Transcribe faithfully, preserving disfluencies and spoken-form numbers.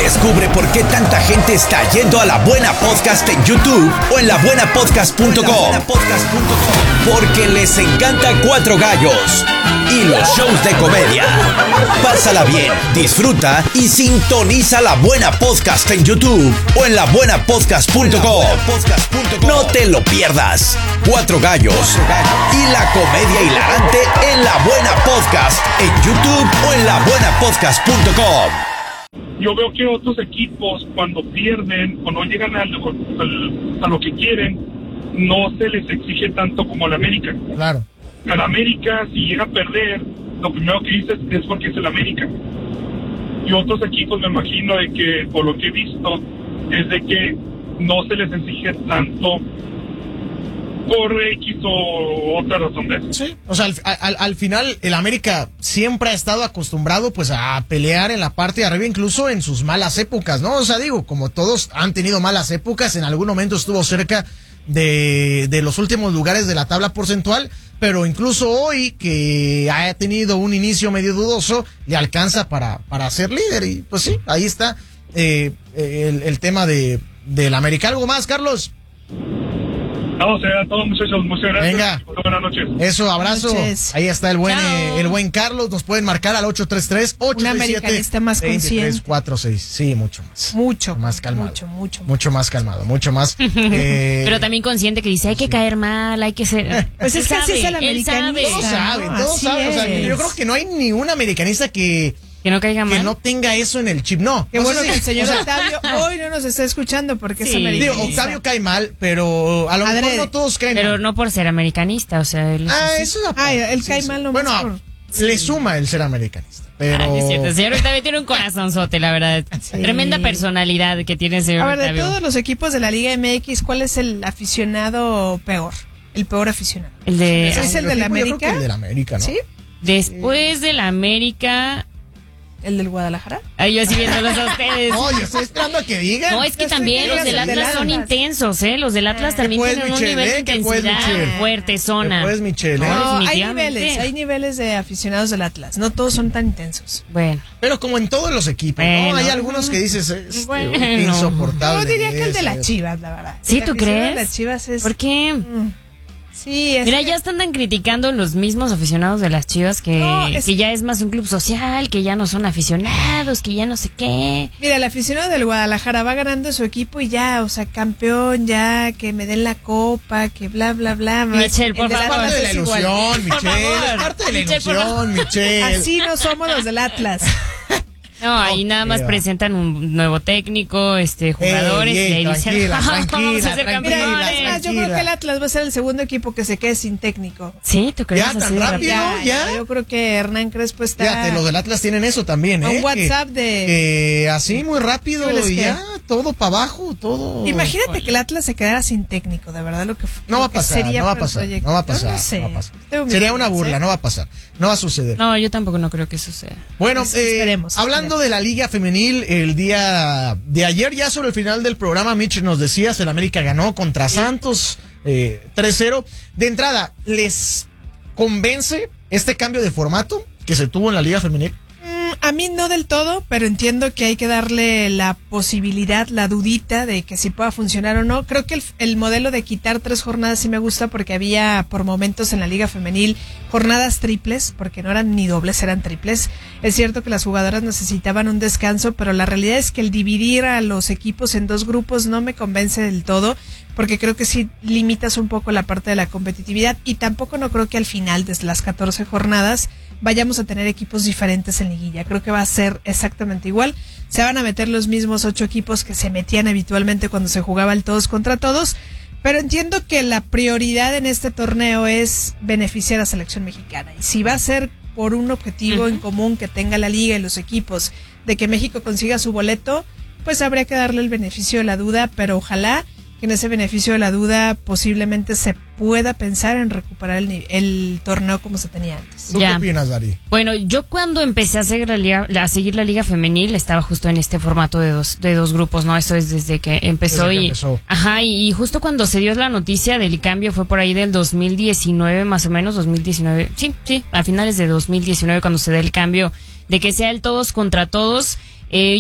Descubre por qué tanta gente está yendo a La Buena Podcast en YouTube o en la buena podcast punto com. Porque les encanta Cuatro Gallos y los shows de comedia. Pásala bien, disfruta y sintoniza La Buena Podcast en YouTube o en la buena podcast punto com. No te lo pierdas. Cuatro Gallos y la comedia hilarante en La Buena Podcast en YouTube o en la buena podcast punto com. Yo veo que otros equipos, cuando pierden o no llegan a, a, a lo que quieren, no se les exige tanto como al América. Claro. Al América, si llega a perder, lo primero que dices es porque es el América. Y otros equipos, me imagino, de que, por lo que he visto, es de que no se les exige tanto por X o otra razón de eso. Sí, o sea, al, al, al final el América siempre ha estado acostumbrado pues a pelear en la parte de arriba, incluso en sus malas épocas, ¿no? O sea, digo, como todos han tenido malas épocas, en algún momento estuvo cerca de, de los últimos lugares de la tabla porcentual, pero incluso hoy que ha tenido un inicio medio dudoso, le alcanza para, para ser líder y pues sí, ahí está eh, el, el tema de del América. ¿Algo más, Carlos? No, o sea, a todos muchachos, muchas gracias. Venga. Buenas noches. Eso, abrazo. Noches. Ahí está el buen Chao. eh, el buen Carlos. Nos pueden marcar al ocho tres tres, ocho Un seis siete, americanista más consciente. dos tres cuatro seis. Sí, mucho más. Mucho. Más calmado. Mucho, mucho. Mucho más calmado, mucho más. eh, Pero también consciente que dice, hay que caer mal, hay que ser... Pues es que así es el Él sabe. americanista. todos saben, No, todos así saben. O sea, es. yo creo que no hay ni un americanista que, Que no caiga mal. que no tenga eso en el chip. No. Qué no bueno sé que si- el señor o sea, Octavio hoy no nos está escuchando porque es Sí. digo, americanista. Octavio cae mal, pero a lo mejor Adrede. no todos caen Pero mal. no por ser americanista, o sea... Él es Ah, así. eso es Ay, aparte. él cae mal nomás Bueno, por- le suma el ser americanista. Pero... Ay, es cierto, el señor Octavio tiene un corazonzote, la verdad. Sí. Tremenda personalidad que tiene el señor A ver, de Octavio. todos los equipos de la Liga M X, ¿cuál es el aficionado peor? El peor aficionado. El de... ¿Es el de la Yo creo que América? el de la América, ¿no? ¿Sí? Después de la América... ¿El del Guadalajara? Ay, yo así viéndolos a ustedes. No, yo estoy esperando a que digan. No, es que Yo también estoy los del viendo Atlas el son Atlas. intensos, ¿eh? Los del Atlas también pues, tienen un Michelle, nivel de ¿eh? ¿Qué pues, intensidad Michelle? fuerte, zona. Después, Michelle, ¿eh? No, hay definitivamente. niveles, hay niveles de aficionados del Atlas. No todos son tan intensos. Bueno, Pero como en todos los equipos, Bueno. ¿no? Hay algunos que dices, es Bueno. insoportable. Yo diría que el de ese. las Chivas, la verdad. ¿Sí, El tú aficionado crees? de las Chivas es... ¿por qué? Mm. Sí, es... Mira, ya están tan criticando los mismos aficionados de las Chivas que, No, es- que ya es más un club social, que ya no son aficionados, que ya no sé qué. Mira, el aficionado del Guadalajara va ganando su equipo y ya, o sea, campeón, ya, que me den la copa, que bla, bla, bla. Michelle, por El del Es favor. Atlas parte de la es igual. ilusión, Por Michelle. favor. Es parte de la Michelle, por ilusión, Michelle. Así no somos los del Atlas. No, ahí nada más Eva. presentan un nuevo técnico, este, jugadores, Ey, ey, y ahí dicen, tranquila, "Vamos tranquila, a ser tranquila, Mira, campeones". es más, yo creo que el Atlas va a ser el segundo equipo que se quede sin técnico. Sí, ¿tú crees Ya, así tan de rápido. rápido? ¿Ya? Yo creo que Hernán Crespo está... Fíjate, los del Atlas tienen eso también, Un ¿eh? WhatsApp que, de- que así muy rápido Híjoles, y que- ya, todo para abajo, todo. Imagínate que el Atlas se quedara sin técnico, de verdad lo que No lo va a que pasar, sería no va a para el pasar, proyecto. no va a Yo pasar, no sé. no va a pasar. Tengo mis Sería una dudas, burla, ¿eh? no va a pasar, no va a suceder. No, yo tampoco no creo que eso sea. Bueno, Pues, eh, esperemos, hablando esperemos. de la Liga Femenil, el día de ayer, ya sobre el final del programa, Mitch, nos decías, el América ganó contra Santos eh, tres cero. De entrada, ¿les convence este cambio de formato que se tuvo en la Liga Femenil? Mm, A mí no del todo, pero entiendo que hay que darle la posibilidad, la dudita de que si pueda funcionar o no. Creo que el, el modelo de quitar tres jornadas sí me gusta porque había por momentos en la Liga Femenil jornadas triples, porque no eran ni dobles, eran triples. Es cierto que las jugadoras necesitaban un descanso, pero la realidad es que el dividir a los equipos en dos grupos no me convence del todo, porque creo que sí limitas un poco la parte de la competitividad y tampoco no creo que al final de las catorce jornadas vayamos a tener equipos diferentes en liguilla. Creo que va a ser exactamente igual. Se van a meter los mismos ocho equipos que se metían habitualmente cuando se jugaba el todos contra todos, pero entiendo que la prioridad en este torneo es beneficiar a la selección mexicana. Y si va a ser por un objetivo en común que tenga la liga y los equipos de que México consiga su boleto, pues habría que darle el beneficio de la duda, pero ojalá que en ese beneficio de la duda posiblemente se pueda pensar en recuperar el, ni- el torneo como se tenía antes. ¿Tú Ya. qué opinas, Dari? Bueno, yo cuando empecé a seguir la liga, a seguir la liga femenil estaba justo en este formato de dos de dos grupos, ¿no? Eso es desde que empezó Desde que y empezó. ajá, y, y justo cuando se dio la noticia del cambio fue por ahí del dos mil diecinueve más o menos, dos mil diecinueve. Sí, sí, a finales de dos mil diecinueve cuando se da el cambio de que sea el todos contra todos. Eh,